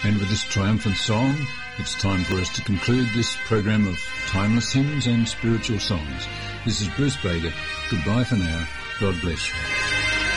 And with this triumphant song, it's time for us to conclude this program of timeless hymns and spiritual songs. This is Bruce Baker. Goodbye for now. God bless you.